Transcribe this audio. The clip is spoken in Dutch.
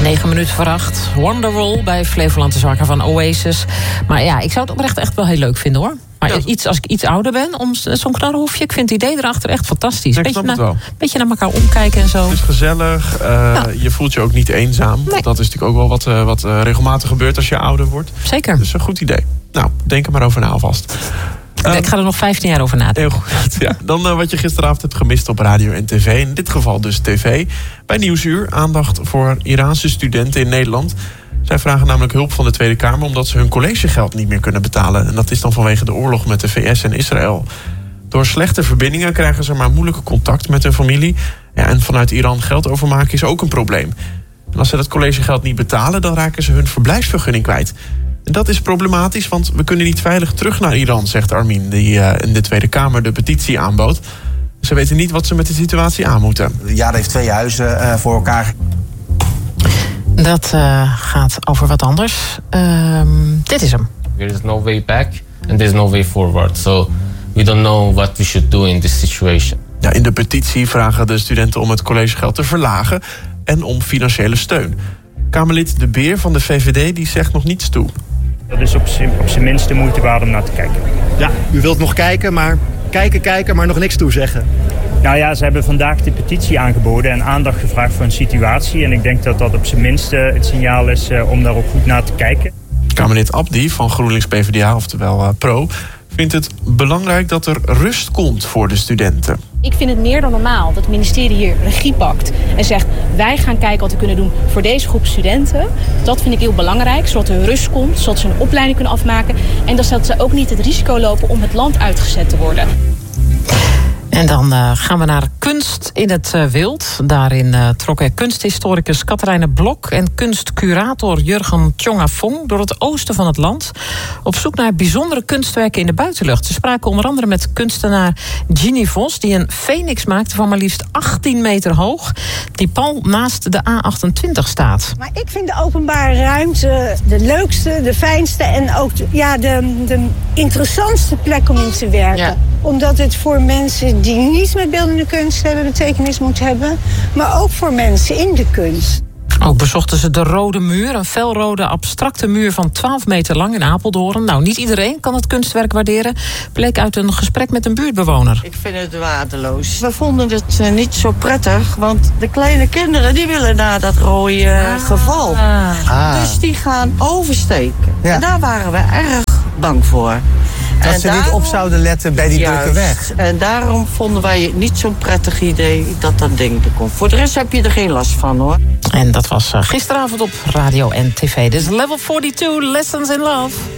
9 minuten voor 8. Wonderwall bij Flevoland de Zwakker van Oasis. Maar ja, ik zou het oprecht echt wel heel leuk vinden, hoor. Maar als ik iets ouder ben, om zo'n knarrenhoefje... ik vind het idee erachter echt fantastisch. Beetje naar elkaar omkijken en zo. Het is gezellig. Je voelt je ook niet eenzaam. Nee. Dat is natuurlijk ook wel wat regelmatig gebeurt als je ouder wordt. Zeker. Dus een goed idee. Nou, denk er maar over na alvast. Ik ga er nog 15 jaar over nadenken. Heel goed, ja. Dan wat je gisteravond hebt gemist op radio en tv. In dit geval dus tv. Bij Nieuwsuur aandacht voor Iraanse studenten in Nederland. Zij vragen namelijk hulp van de Tweede Kamer... omdat ze hun collegegeld niet meer kunnen betalen. En dat is dan vanwege de oorlog met de VS en Israël. Door slechte verbindingen krijgen ze maar moeilijke contact met hun familie. Ja, en vanuit Iran geld overmaken is ook een probleem. En als ze dat collegegeld niet betalen... dan raken ze hun verblijfsvergunning kwijt. En dat is problematisch, want we kunnen niet veilig terug naar Iran... zegt Armin, die in de Tweede Kamer de petitie aanbood. Ze weten niet wat ze met de situatie aan moeten. Ja, heeft 2 huizen voor elkaar. Dat gaat over wat anders. Dit is hem. There is no way back and there is no way forward. So we don't know what we should do in this situation. Ja, in de petitie vragen de studenten om het collegegeld te verlagen... en om financiële steun. Kamerlid De Beer van de VVD die zegt nog niets toe. Dat is op zijn minst de moeite waard om naar te kijken. Ja, u wilt nog kijken, maar nog niks toezeggen. Nou ja, ze hebben vandaag de petitie aangeboden en aandacht gevraagd voor een situatie. En ik denk dat dat op zijn minst het signaal is om daar ook goed naar te kijken. Kamerlid Abdi van GroenLinks PvdA, oftewel Pro... vindt het belangrijk dat er rust komt voor de studenten. Ik vind het meer dan normaal dat het ministerie hier regie pakt en zegt... wij gaan kijken wat we kunnen doen voor deze groep studenten. Dat vind ik heel belangrijk, zodat er rust komt, zodat ze een opleiding kunnen afmaken... en dat ze ook niet het risico lopen om het land uitgezet te worden. En dan gaan we naar kunst in het wild. Daarin trokken kunsthistoricus Katrijne Blok en kunstcurator Jurgen Tjongafong door het oosten van het land op zoek naar bijzondere kunstwerken in de buitenlucht. Ze spraken onder andere met kunstenaar Ginny Vos, die een phoenix maakte van maar liefst 18 meter hoog, die pal naast de A28 staat. Maar ik vind de openbare ruimte de leukste, de fijnste en ook de interessantste plek om in te werken. Ja. Omdat het voor mensen die niets met beeldende kunst hebben betekenis moet hebben, maar ook voor mensen in de kunst. Ook bezochten ze de Rode Muur, een felrode abstracte muur van 12 meter lang in Apeldoorn. Nou, niet iedereen kan het kunstwerk waarderen, bleek uit een gesprek met een buurtbewoner. Ik vind het waardeloos. We vonden het niet zo prettig, want de kleine kinderen die willen naar dat rode geval. Dus die gaan oversteken. Ja. En daar waren we erg bang voor. Dat ze niet op zouden letten bij die drukke weg. En daarom vonden wij het niet zo'n prettig idee dat ding er komt. Voor de rest heb je er geen last van, hoor. En dat was gisteravond op radio en tv. Dit is Level 42, Lessons in Love.